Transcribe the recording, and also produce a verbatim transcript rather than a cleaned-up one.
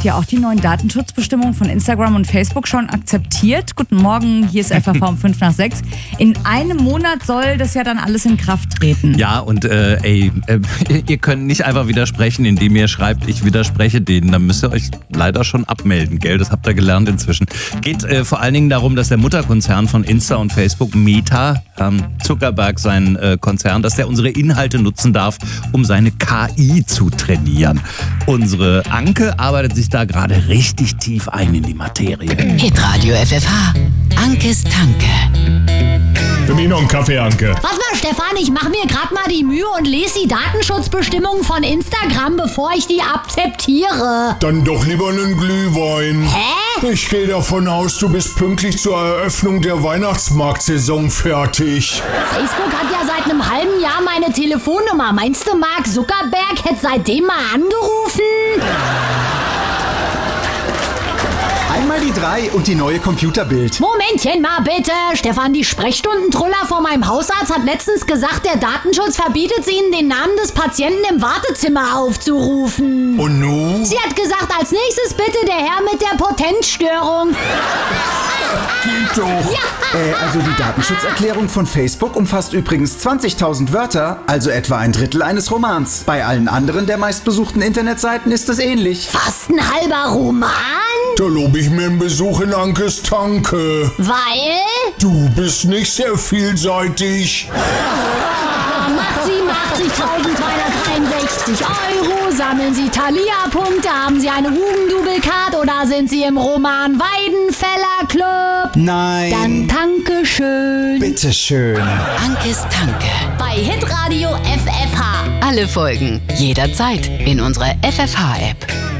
Habt ihr auch die neuen Datenschutzbestimmungen von Instagram und Facebook schon akzeptiert? Guten Morgen, hier ist F A V um fünf nach sechs. In einem Monat soll das ja dann alles in Kraft treten. Ja, und äh, ey, äh, ihr könnt nicht einfach widersprechen, indem ihr schreibt, ich widerspreche denen. Dann müsst ihr euch leider schon abmelden, gell? Das habt ihr gelernt inzwischen. Geht äh, vor allen Dingen darum, dass der Mutterkonzern von Insta und Facebook, Meta, ähm, Zuckerberg, sein äh, Konzern, dass der unsere Inhalte nutzen darf, um seine K I zu trainieren. Unsere Anke arbeitet sich da gerade richtig tief ein in die Materie. Hitradio F F H. Ankes Tanke. Für mich noch einen Kaffee, Anke. Warte mal, Stefan, ich mache mir gerade mal die Mühe und lese die Datenschutzbestimmungen von Instagram, bevor ich die akzeptiere. Dann doch lieber einen Glühwein. Hä? Ich gehe davon aus, du bist pünktlich zur Eröffnung der Weihnachtsmarktsaison fertig. Facebook hat ja seit einem halben Jahr meine Telefonnummer. Meinst du, Mark Zuckerberg hätte seitdem mal angerufen? Einmal die drei und die neue Computerbild. Momentchen mal bitte. Stefan, die Sprechstundentruller vor meinem Hausarzt hat letztens gesagt, der Datenschutz verbietet es ihnen, den Namen des Patienten im Wartezimmer aufzurufen. Und nun? Sie hat gesagt, als nächstes bitte der Herr mit der Potenzstörung. Geht doch. Ja. Äh, also die Datenschutzerklärung von Facebook umfasst übrigens zwanzigtausend Wörter, also etwa ein Drittel eines Romans. Bei allen anderen der meistbesuchten Internetseiten ist es ähnlich. Fast ein halber Roman? Da lobe ich mir einen Besuch in Ankes Tanke. Weil? Du bist nicht sehr vielseitig. Macht sie achtzigtausendzweihundertdreiundsechzig Euro, sammeln Sie Thalia-Punkte, haben Sie eine Hugendubelcard oder sind Sie im Roman Weidenfeller Club? Nein. Dann danke schön. Bitteschön. Ankes Tanke. Bei Hitradio F F H. Alle Folgen jederzeit in unserer F F H-App.